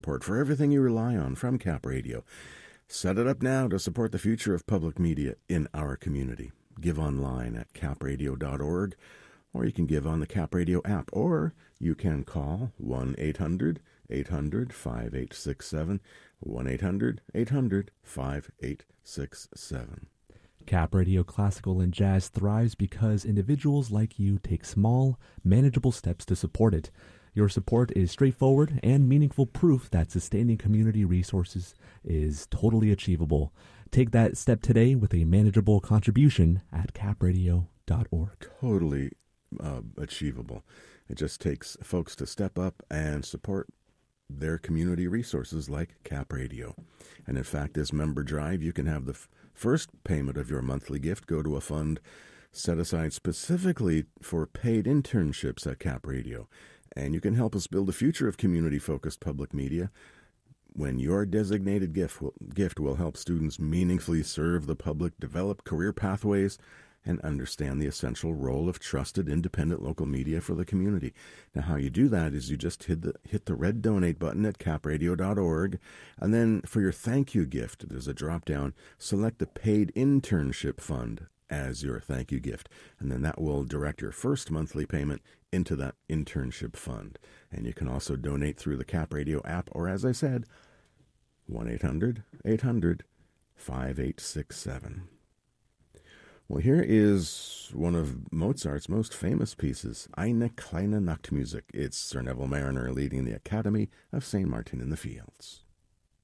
support for everything you rely on from Cap Radio. Set it up now to support the future of public media in our community. Give online at capradio.org, or you can give on the Cap Radio app, or you can call 1-800-800-5867, 1-800-800-5867. Cap Radio Classical and Jazz thrives because individuals like you take small, manageable steps to support it. Your support is straightforward and meaningful proof that sustaining community resources is totally achievable. Take that step today with a manageable contribution at capradio.org. Totally achievable. It just takes folks to step up and support their community resources like Cap Radio. And in fact, this member drive, you can have the first payment of your monthly gift go to a fund set aside specifically for paid internships at Cap Radio. And you can help us build a future of community-focused public media when your designated gift will help students meaningfully serve the public, develop career pathways, and understand the essential role of trusted, independent local media for the community. Now, how you do that is you just hit the red donate button at capradio.org, and then for your thank you gift, there's a drop-down, select the paid internship fund as your thank you gift, and then that will direct your first monthly payment into that internship fund. And you can also donate through the Cap Radio app, or as I said, 1-800-800-5867. Well, here is one of Mozart's most famous pieces, Eine kleine Nachtmusik. It's Sir Neville Marriner leading the Academy of St. Martin in the Fields.